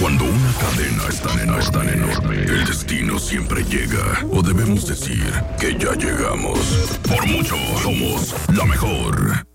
Cuando una cadena es tan enorme, el destino siempre llega. O debemos decir que ya llegamos. Por mucho, somos la mejor.